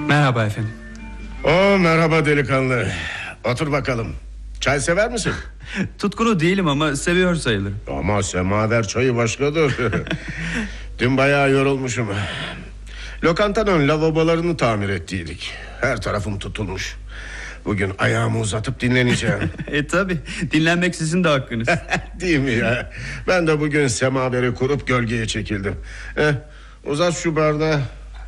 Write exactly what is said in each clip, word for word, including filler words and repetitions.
Merhaba efendim. Oo, merhaba delikanlı. Otur bakalım. Çay sever misin? Tutkunu değilim ama seviyor sayılırım. Ama semaver çayı başkadır. Dün bayağı yorulmuşum. Lokantanın lavabolarını tamir ettiydik. Her tarafım tutulmuş. Bugün ayağımı uzatıp dinleneceğim. E tabi, dinlenmek sizin de hakkınız. Değil mi ya? Ben de bugün semaveri kurup gölgeye çekildim. eh, Uzat şu bardağı.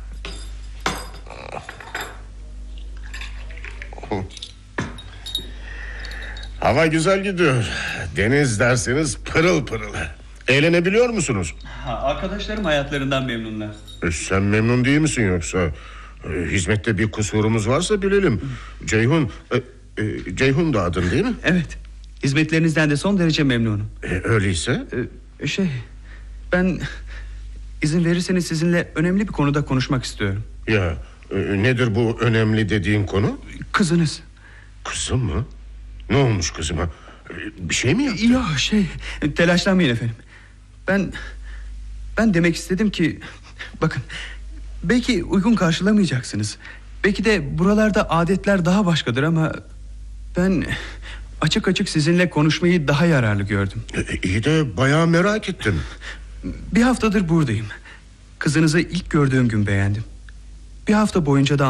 Hava güzel gidiyor. Deniz derseniz pırıl pırıl. Eğlenebiliyor musunuz? Ha, arkadaşlarım hayatlarından memnunlar. E, sen memnun değil misin yoksa? E, hizmette bir kusurumuz varsa bilelim. Ceyhun e, e, Ceyhun da adın değil mi? Evet, hizmetlerinizden de son derece memnunum. E, öyleyse Ee, Şey, ben izin verirseniz sizinle önemli bir konuda konuşmak istiyorum. ya e, nedir bu önemli dediğin konu? Kızınız. Kızım mı? Ne olmuş kızıma? E, bir şey mi yaptı? Yok şey, telaşlanmayın efendim. Ben Ben demek istedim ki, bakın, belki uygun karşılamayacaksınız. Belki de buralarda adetler daha başkadır ama ben açık açık sizinle konuşmayı daha yararlı gördüm. E, iyi de bayağı merak ettim. Bir haftadır buradayım. Kızınızı ilk gördüğüm gün beğendim. Bir hafta boyunca da